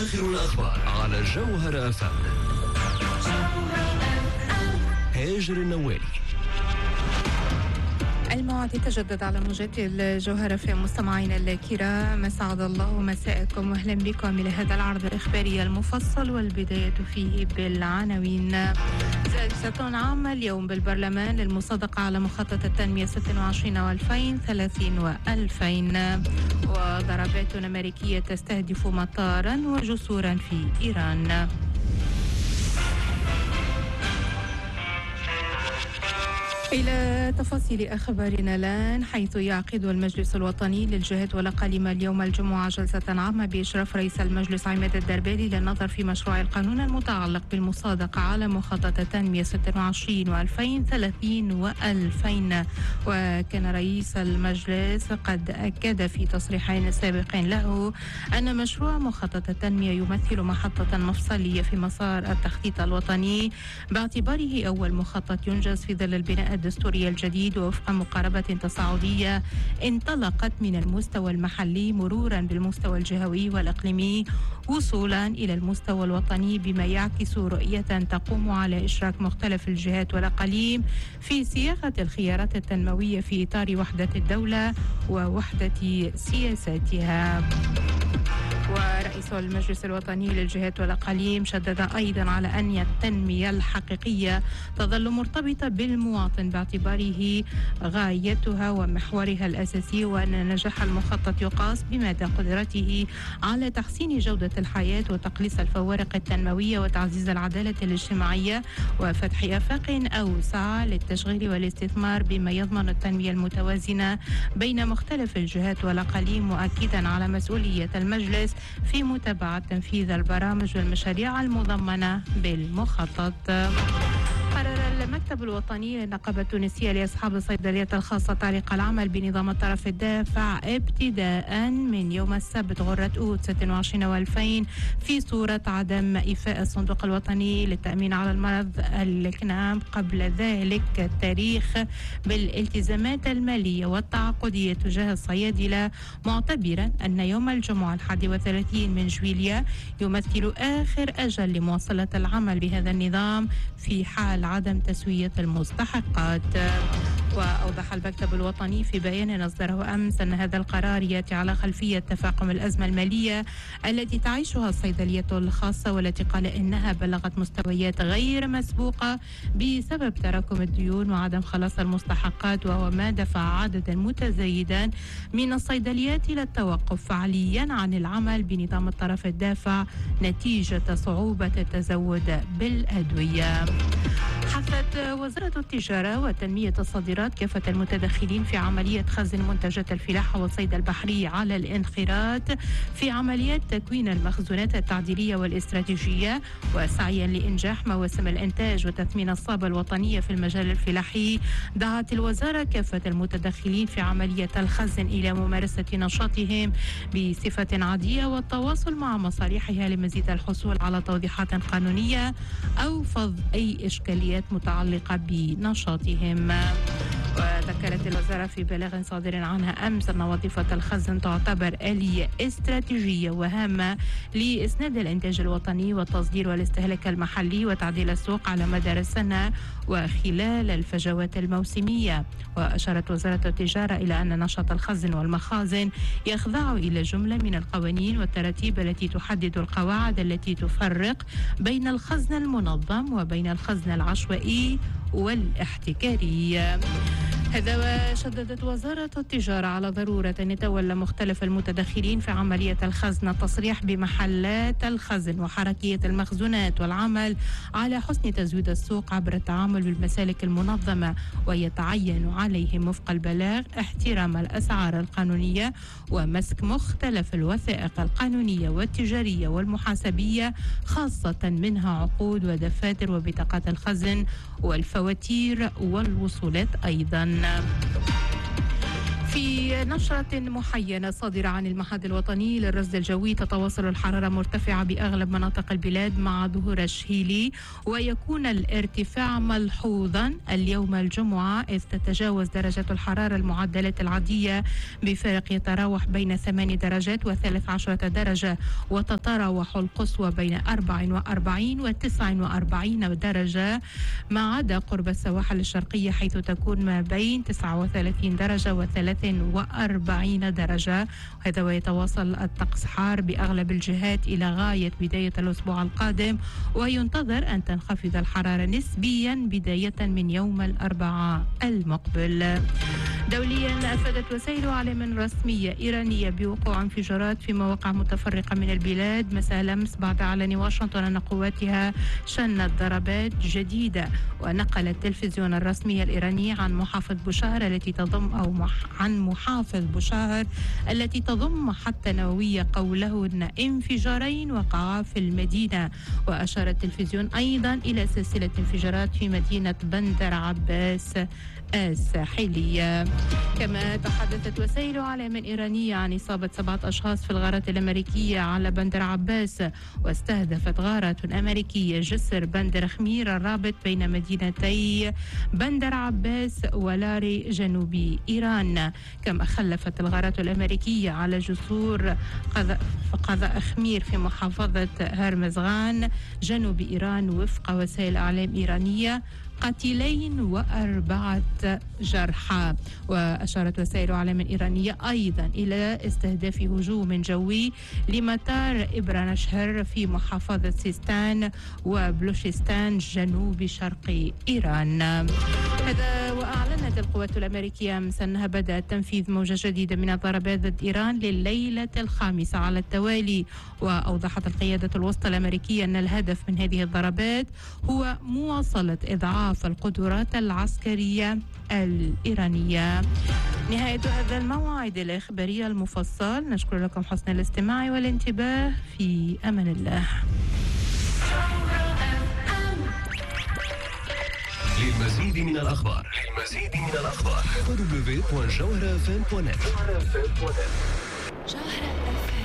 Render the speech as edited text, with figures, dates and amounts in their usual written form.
وآخر الأخبار على جوهر أفهم. هاجر النوالي. الموعد يتجدد على موجات الجوهرة في مستمعينا الكرام، مسعد الله مساءكم واهلا بكم الى هذا العرض الاخباري المفصل، والبداية فيه بالعناوين. جلسة عامة اليوم بالبرلمان للمصادقة على مخطط التنمية 26 و2030 و2000. وضربات أمريكية تستهدف مطارا وجسورا في إيران. إلى تفاصيل أخبارنا الآن، حيث يعقد المجلس الوطني للجهات والأقاليم اليوم الجمعة جلسة عامة بإشراف رئيس المجلس عماد الدربالي للنظر في مشروع القانون المتعلق بالمصادقة على مخطط التنمية 26 و2030 و2000. وكان رئيس المجلس قد أكد في تصريحين سابقين له أن مشروع مخطط التنمية يمثل محطة مفصلية في مسار التخطيط الوطني، باعتباره أول مخطط ينجز في ظل البناء الدستوري الجديد ووفق مقاربة تصاعدية انطلقت من المستوى المحلي مرورا بالمستوى الجهوي والإقليمي وصولا إلى المستوى الوطني، بما يعكس رؤية تقوم على إشراك مختلف الجهات والأقاليم في صياغة الخيارات التنموية في إطار وحدة الدولة ووحدة سياساتها. ورئيس المجلس الوطني للجهات والأقاليم شدد أيضا على أن التنمية الحقيقية تظل مرتبطة بالمواطن باعتباره غايتها ومحورها الأساسي، وأن نجاح المخطط يقاس بمدى قدرته على تحسين جودة الحياة وتقليص الفوارق التنموية وتعزيز العدالة الاجتماعية وفتح آفاق أوسع للتشغيل والاستثمار، بما يضمن التنمية المتوازنة بين مختلف الجهات والأقاليم، مؤكدا على مسؤولية المجلس في متابعة تنفيذ البرامج والمشاريع المضمنة بالمخطط. قرر المكتب الوطني للنقابة التونسية لأصحاب الصيدليات الخاصة تعليق العمل بنظام الطرف الدافع ابتداء من يوم السبت غرة أوت 26 و2000 في صورة عدم إيفاء الصندوق الوطني للتأمين على المرض الكنام قبل ذلك التاريخ بالالتزامات المالية والتعاقدية تجاه الصيادلة، معتبرا أن يوم الجمعة 31 من جويليا يمثل آخر أجل لمواصلة العمل بهذا النظام في حال عدم تسوية المستحقات. وأوضح المكتب الوطني في بيان أصدره أمس أن هذا القرار يأتي على خلفية تفاقم الأزمة المالية التي تعيشها الصيدلية الخاصة، والتي قال إنها بلغت مستويات غير مسبوقة بسبب تراكم الديون وعدم خلاص المستحقات، وهو ما دفع عددا متزايدا من الصيدليات إلى التوقف فعليا عن العمل بنظام الطرف الدافع نتيجة صعوبة التزود بالأدوية. حثت وزارة التجارة وتنمية الصادرات كافة المتدخلين في عملية خزن منتجات الفلاحة والصيد البحري على الانخراط في عمليات تكوين المخزونات التعديلية والاستراتيجية، وسعيا لإنجاح مواسم الإنتاج وتثمين الصابة الوطنية في المجال الفلاحي. دعت الوزارة كافة المتدخلين في عملية الخزن إلى ممارسة نشاطهم بصفة عادية والتواصل مع مصالحها لمزيد الحصول على توضيحات قانونية أو فض أي إشكاليات متعلقة بنشاطهم. وذكرت الوزارة في بلاغ صادر عنها أمس أن وظيفة الخزن تعتبر آلية استراتيجية وهامة لإسناد الإنتاج الوطني والتصدير والاستهلاك المحلي وتعديل السوق على مدار السنة وخلال الفجوات الموسمية. وأشارت وزارة التجارة إلى أن نشاط الخزن والمخازن يخضع إلى جملة من القوانين والتراتيب التي تحدد القواعد التي تفرق بين الخزن المنظم وبين الخزن العشوائي والاحتكاري. هذا وشددت وزارة التجارة على ضرورة أن يتولى مختلف المتدخلين في عملية الخزن التصريح بمحلات الخزن وحركية المخزونات والعمل على حسن تزويد السوق عبر التعامل بالمسالك المنظمة، ويتعين عليهم وفق البلاغ احترام الأسعار القانونية ومسك مختلف الوثائق القانونية والتجارية والمحاسبية، خاصة منها عقود ودفاتر وبطاقات الخزن والفواتير والوصولات أيضا. في نشرة محينة صادرة عن المعهد الوطني للرصد الجوي، تتواصل الحرارة مرتفعة بأغلب مناطق البلاد مع ظهور الشهيلي، ويكون الارتفاع ملحوظا اليوم الجمعة، إذ تتجاوز درجة الحرارة المعدلات العادية بفارق يتراوح بين 8 درجات و13 درجة، وتتراوح القصوى بين 44 و 49 درجة، ما عدا قرب السواحل الشرقية حيث تكون ما بين 39 درجة و 43 درجة. وهذا ويتواصل الطقس حار بأغلب الجهات إلى غاية بداية الأسبوع القادم، وينتظر أن تنخفض الحرارة نسبيا بداية من يوم الأربعاء المقبل. دوليا، أفادت وسائل إعلام رسمية إيرانية بوقوع انفجارات في مواقع متفرقة من البلاد مساء الأمس بعد إعلان واشنطن أن قواتها شنت ضربات جديدة. ونقل التلفزيون الرسمي الإيراني عن محافظ بوشهر التي تضم محطة نووية قوله أن انفجارين وقعا في المدينة. وأشار التلفزيون أيضا إلى سلسلة انفجارات في مدينة بندر عباس الساحلية. كما تحدثت وسائل إعلام إيرانية عن إصابة 7 أشخاص في الغارات الأمريكية على بندر عباس. واستهدفت غارات أمريكية جسر بندر خمير الرابط بين مدينتي بندر عباس ولاري جنوب إيران. كما خلفت الغارات الأمريكية على جسور قضاء خمير في محافظة هرمزغان جنوب إيران وفق وسائل إعلام إيرانية 2 و4 جرحى. وأشارت وسائل إعلام إيرانية أيضا إلى استهداف هجوم جوي لمطار إبرانشهر في محافظة سيستان وبلوشستان جنوب شرق إيران. هذا وأعلنت القوات الأمريكية أمس أنها بدأت تنفيذ موجة جديدة من الضربات ضد إيران لليلة الخامسة على التوالي. وأوضحت القيادة الوسطى الأمريكية أن الهدف من هذه الضربات هو مواصلة إضعاف القدرات العسكرية الإيرانية. نهاية هذا الموعد الإخباري المفصل، نشكر لكم حسن الاستماع والانتباه. في أمان الله. للمزيد من الأخبار www.jawharafm.net.